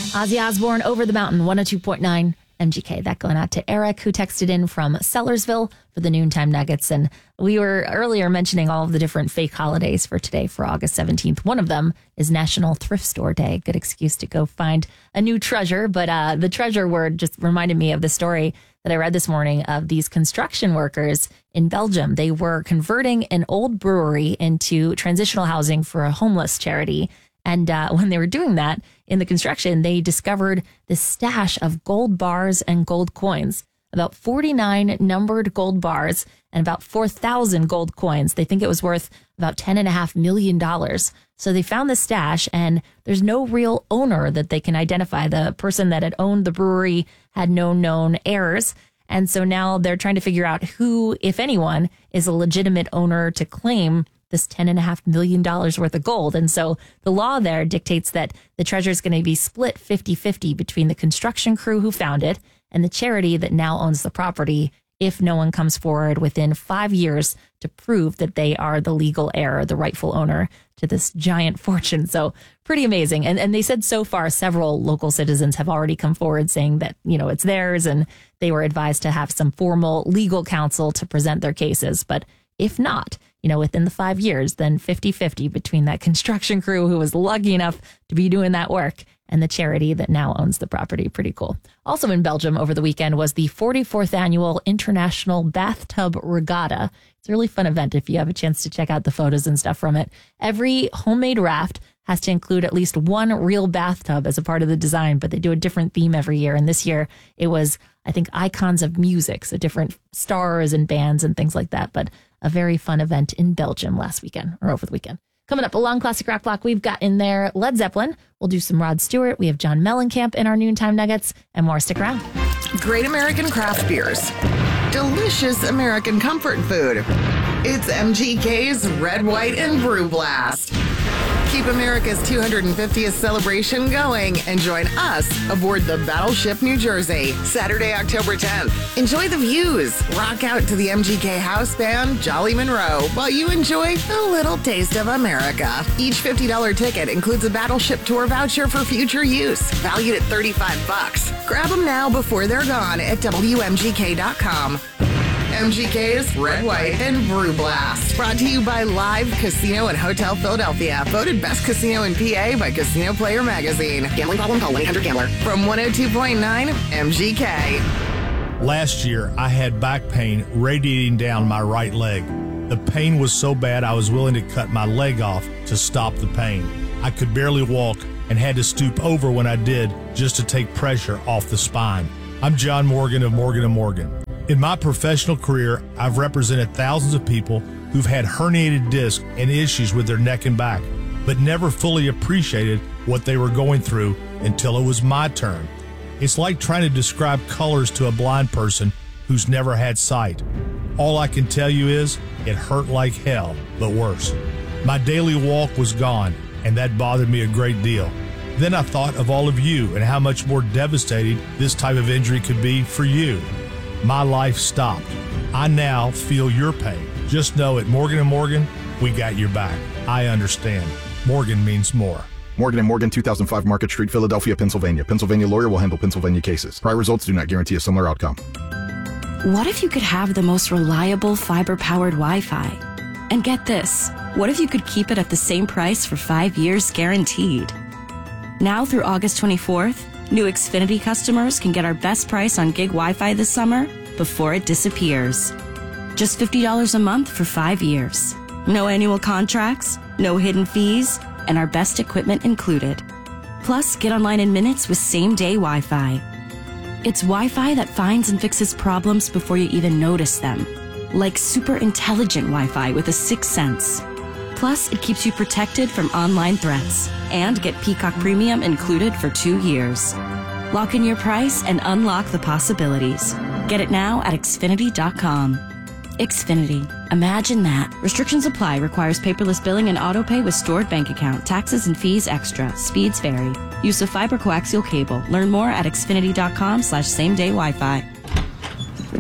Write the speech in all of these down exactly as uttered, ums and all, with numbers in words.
Ozzy Osbourne, Over the Mountain, one oh two point nine M G K. That going out to Eric, who texted in from Sellersville for the Noontime Nuggets. And we were earlier mentioning all of the different fake holidays for today for August seventeenth. One of them is National Thrift Store Day. Good excuse to go find a new treasure. But uh, the treasure word just reminded me of the story that I read this morning of these construction workers in Belgium. They were converting an old brewery into transitional housing for a homeless charity. And uh, when they were doing that in the construction, they discovered this stash of gold bars and gold coins, about forty-nine numbered gold bars and about four thousand gold coins. They think it was worth about ten and a half million dollars. So they found the stash, and there's no real owner that they can identify. The person that had owned the brewery had no known heirs. And so now they're trying to figure out who, if anyone, is a legitimate owner to claim this ten and a half million dollars worth of gold. And so the law there dictates that the treasure is going to be split fifty-fifty between the construction crew who found it and the charity that now owns the property, if no one comes forward within five years to prove that they are the legal heir, the rightful owner to this giant fortune. So pretty amazing. And and they said so far several local citizens have already come forward saying that, you know, it's theirs, and they were advised to have some formal legal counsel to present their cases. But if not, you know, within the five years, then fifty-fifty between that construction crew who was lucky enough to be doing that work and the charity that now owns the property. Pretty cool. Also in Belgium over the weekend was the forty-fourth Annual International Bathtub Regatta. It's a really fun event if you have a chance to check out the photos and stuff from it. Every homemade raft has to include at least one real bathtub as a part of the design, but they do a different theme every year. And this year it was, I think, icons of music, so different stars and bands and things like that. But a very fun event in Belgium last weekend or over the weekend. Coming up, a long classic rock block. We've got in there Led Zeppelin. We'll do some Rod Stewart. We have John Mellencamp in our Noontime Nuggets and more. Stick around. Great American craft beers. Delicious American comfort food. It's M G K's Red, White, and Brew Blast. Keep America's two hundred fiftieth celebration going and join us aboard the Battleship New Jersey, Saturday, October tenth. Enjoy the views, rock out to the M G K house band Jolly Monroe while you enjoy a little taste of America. Each fifty dollars ticket includes a Battleship tour voucher for future use, valued at thirty-five bucks. Grab them now before they're gone at W M G K dot com. M G K's Red, White, and Brew Blast. Brought to you by Live Casino and Hotel Philadelphia. Voted best casino in P A by Casino Player Magazine. Gambling problem? Call one eight hundred gambler. From one oh two point nine M G K. Last year, I had back pain radiating down my right leg. The pain was so bad I was willing to cut my leg off to stop the pain. I could barely walk and had to stoop over when I did just to take pressure off the spine. I'm John Morgan of Morgan and Morgan. In my professional career, I've represented thousands of people who've had herniated discs and issues with their neck and back, but never fully appreciated what they were going through until it was my turn. It's like trying to describe colors to a blind person who's never had sight. All I can tell you is it hurt like hell, but worse. My daily walk was gone, and that bothered me a great deal. Then I thought of all of you and how much more devastating this type of injury could be for you. My life stopped. I now feel your pain. Just know at Morgan and Morgan, we got your back. I understand. Morgan means more. Morgan and Morgan, two thousand five Market Street, Philadelphia, Pennsylvania. Pennsylvania lawyer will handle Pennsylvania cases. Prior results do not guarantee a similar outcome. What if you could have the most reliable fiber-powered Wi-Fi? And get this, what if you could keep it at the same price for five years guaranteed? Now through August twenty-fourth, new Xfinity customers can get our best price on gig Wi-Fi this summer before it disappears. Just fifty dollars a month for five years. No annual contracts, no hidden fees, and our best equipment included. Plus, get online in minutes with same-day Wi-Fi. It's Wi-Fi that finds and fixes problems before you even notice them. Like super intelligent Wi-Fi with a sixth sense. Plus, it keeps you protected from online threats. And get Peacock Premium included for two years. Lock in your price and unlock the possibilities. Get it now at Xfinity dot com. Xfinity. Imagine that. Restrictions apply. Requires paperless billing and autopay with stored bank account. Taxes and fees extra. Speeds vary. Use of fiber coaxial cable. Learn more at Xfinity dot com slash same day Wi-Fi.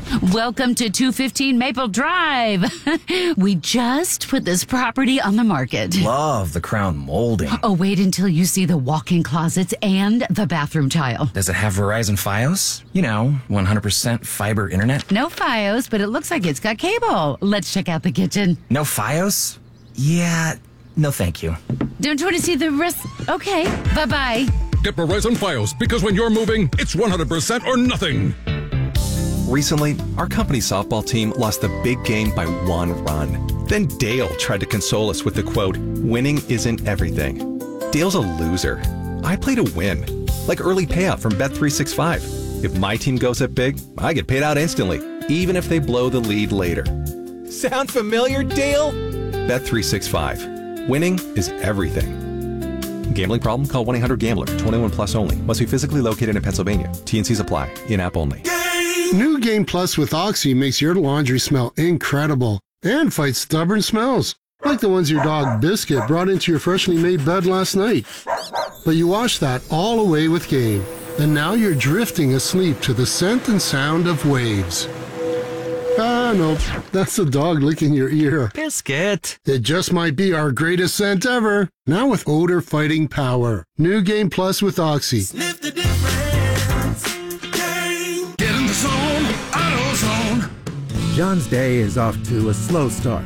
Welcome to two fifteen Maple Drive. We just put this property on the market. Love the crown molding. Oh, wait until you see the walk-in closets and the bathroom tile. Does it have Verizon Fios? You know, one hundred percent fiber internet. No Fios, but it looks like it's got cable. Let's check out the kitchen. No Fios? Yeah, no thank you. Don't you want to see the rest? Okay, bye-bye. Get Verizon Fios, because when you're moving, it's one hundred percent or nothing. Recently, our company softball team lost the big game by one run. Then Dale tried to console us with the quote, "Winning isn't everything." Dale's a loser. I play to win. Like early payout from Bet three sixty-five. If my team goes up big, I get paid out instantly, even if they blow the lead later. Sound familiar, Dale? Bet three sixty-five. Winning is everything. Gambling problem? Call one eight hundred gambler. twenty-one plus only. Must be physically located in Pennsylvania. T and Cs apply. In-app only. New Game Plus with Oxy makes your laundry smell incredible and fights stubborn smells, like the ones your dog Biscuit brought into your freshly made bed last night. But you wash that all away with Game, and now you're drifting asleep to the scent and sound of waves. Ah, no, that's the dog licking your ear. Biscuit. It just might be our greatest scent ever, now with odor-fighting power. New Game Plus with Oxy. Sniff the difference. Game. Get in the zone. AutoZone. John's day is off to a slow start.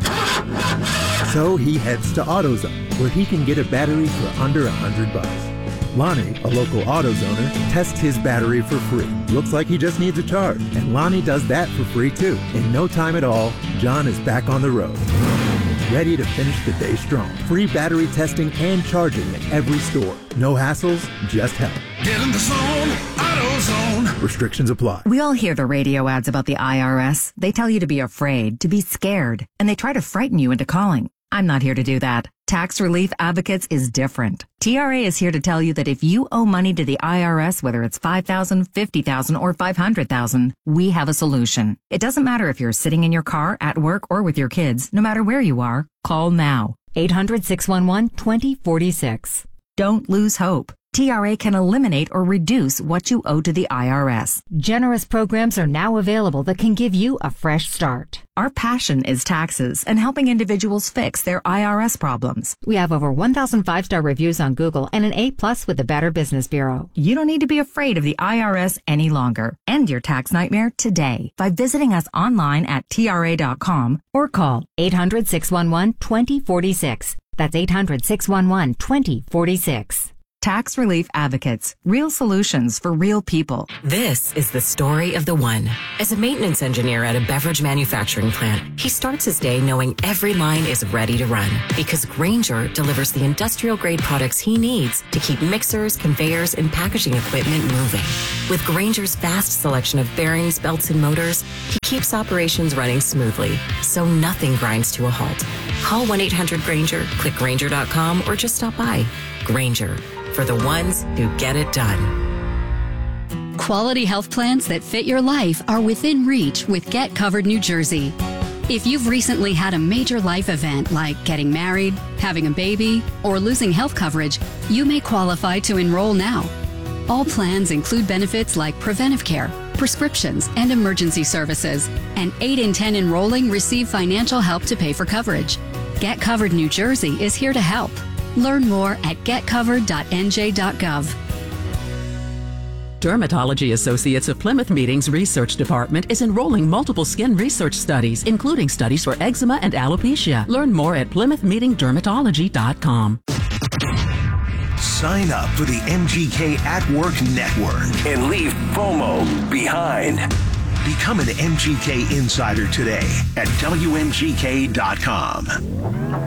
So he heads to AutoZone, where he can get a battery for under a hundred bucks. Lonnie, a local AutoZoner, tests his battery for free. Looks like he just needs a charge, and Lonnie does that for free too. In no time at all, John is back on the road, ready to finish the day strong. Free battery testing and charging at every store. No hassles, just help. Get in the zone. AutoZone. Restrictions apply. We all hear the radio ads about the I R S. They tell you to be afraid, to be scared, and they try to frighten you into calling. I'm not here to do that. Tax Relief Advocates is different. T R A is here to tell you that if you owe money to the I R S, whether it's five thousand dollars, fifty thousand dollars, or five hundred thousand dollars, we have a solution. It doesn't matter if you're sitting in your car, at work, or with your kids. No matter where you are, call now. eight hundred, six one one, two zero four six. Don't lose hope. T R A can eliminate or reduce what you owe to the I R S. Generous programs are now available that can give you a fresh start. Our passion is taxes and helping individuals fix their I R S problems. We have over one thousand five-star reviews on Google and an A plus with the Better Business Bureau. You don't need to be afraid of the I R S any longer. End your tax nightmare today by visiting us online at T R A dot com or call eight hundred, six one one, two zero four six. That's eight hundred, six one one, two zero four six. Tax Relief Advocates. Real solutions for real people. This is the story of the one. As a maintenance engineer at a beverage manufacturing plant, he starts his day knowing every line is ready to run because Grainger delivers the industrial-grade products he needs to keep mixers, conveyors, and packaging equipment moving. With Grainger's vast selection of bearings, belts, and motors, he keeps operations running smoothly, so nothing grinds to a halt. Call one eight hundred Grainger, click Grainger dot com, or just stop by. Grainger, for the ones who get it done. Quality health plans that fit your life are within reach with Get Covered New Jersey. If you've recently had a major life event like getting married, having a baby, or losing health coverage, you may qualify to enroll now. All plans include benefits like preventive care, prescriptions, and emergency services, and eight in ten enrolling receive financial help to pay for coverage. Get Covered New Jersey is here to help. Learn more at get covered dot N J dot gov. Dermatology Associates of Plymouth Meeting's research department is enrolling multiple skin research studies, including studies for eczema and alopecia. Learn more at plymouth meeting dermatology dot com. Sign up for the M G K at Work Network and leave FOMO behind. Become an M G K insider today at W M G K dot com.